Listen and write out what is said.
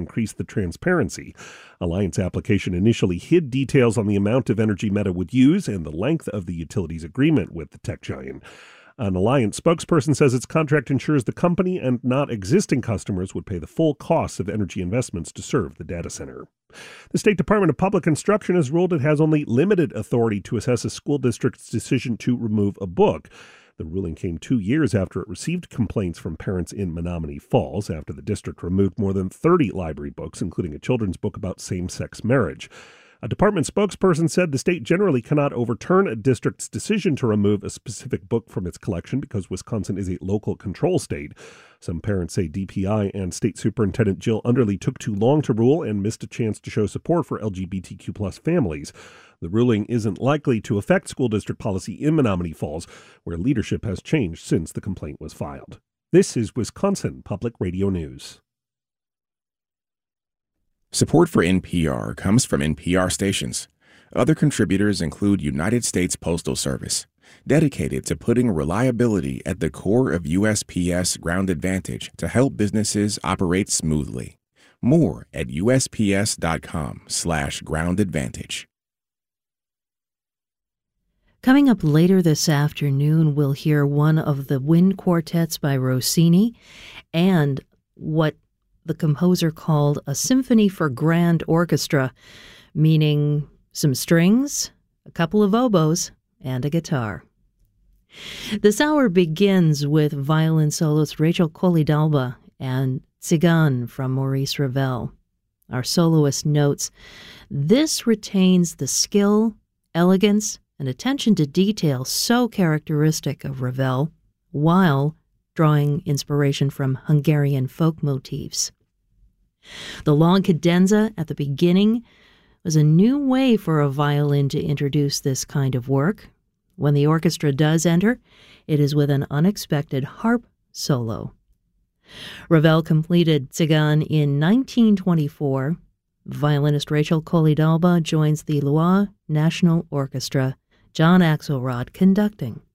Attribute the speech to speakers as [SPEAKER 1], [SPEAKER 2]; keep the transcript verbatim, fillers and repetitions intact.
[SPEAKER 1] increase the transparency. Alliance application initially hid details on the amount of energy Meta would use and the length of the utility's agreement with the tech giant. An Alliance spokesperson says its contract ensures the company and not existing customers would pay the full costs of energy investments to serve the data center. The State Department of Public Instruction has ruled it has only limited authority to assess a school district's decision to remove a book. The ruling came two years after it received complaints from parents in Menomonee Falls after the district removed more than thirty library books, including a children's book about same-sex marriage. A department spokesperson said the state generally cannot overturn a district's decision to remove a specific book from its collection because Wisconsin is a local control state. Some parents say D P I and State Superintendent Jill Underly took too long to rule and missed a chance to show support for L G B T Q plus families. The ruling isn't likely to affect school district policy in Menomonee Falls, where leadership has changed since the complaint was filed. This is Wisconsin Public Radio News.
[SPEAKER 2] Support for N P R comes from N P R stations. Other contributors include United States Postal Service, dedicated to putting reliability at the core of U S P S Ground Advantage to help businesses operate smoothly. More at usps.com slash ground advantage.
[SPEAKER 3] Coming up later this afternoon, we'll hear one of the wind quartets by Rossini and what the composer called a symphony for grand orchestra, meaning some strings, a couple of oboes, and a guitar. This hour begins with violin soloist Rachel Colli-Dalba and Tzigan from Maurice Ravel. Our soloist notes, this retains the skill, elegance, and attention to detail so characteristic of Ravel, while drawing inspiration from Hungarian folk motifs. The long cadenza at the beginning was a new way for a violin to introduce this kind of work. When the orchestra does enter, it is with an unexpected harp solo. Ravel completed Tzigan in nineteen twenty-four. Violinist Rachel Colli-Dalba joins the Loire National Orchestra, John Axelrod conducting.